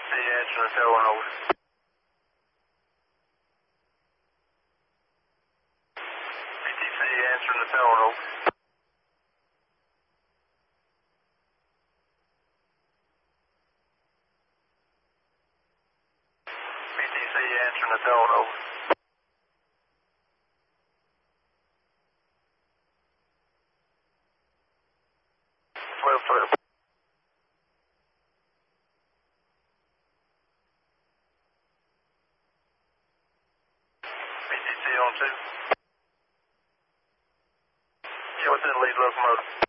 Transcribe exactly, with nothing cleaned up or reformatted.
C answering the telephone over. B T C answering the telephone over. B T C answering the telephone over. twelve twelve. B T C on two. Yeah, what's in the lead locomotive?